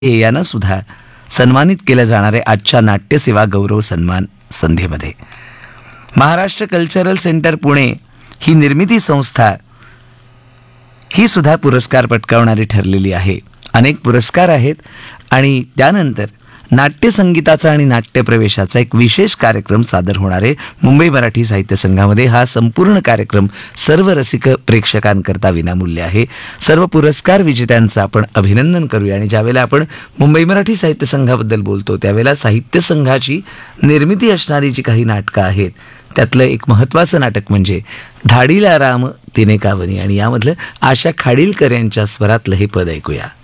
यांना सुद्धा सन्मानित केलं जाणारे आजच्या नाट्यसेवा गौरव सन्मान संध्येमध्ये. महाराष्ट्र कल्चरल सेंटर पुणे ही निर्मिती संस्था ही सुद्धा पुरस्कार पटकावणारी ठरलेली आहे. अनेक पुरस्कार आहेत आणि त्यानंतर नाट्यसंगीताचा आणि नाट्यप्रवेशाचा एक विशेष कार्यक्रम सादर होणार आहे मुंबई मराठी साहित्य संघामध्ये. हा संपूर्ण कार्यक्रम सर्व रसिक प्रेक्षकांकरता विनामूल्य आहे. सर्व पुरस्कार विजेत्यांचं आपण अभिनंदन करूया. आणि ज्यावेळेला आपण मुंबई मराठी साहित्य संघाबद्दल बोलतो त्यावेळेला साहित्य संघाची निर्मिती असणारी जी काही नाटकं आहेत त्यातलं एक महत्त्वाचं नाटक म्हणजे धाडीला राम तिने कावनी, आणि यामधलं आशा खाडीलकर यांच्या स्वरातलं हे पद ऐकूया.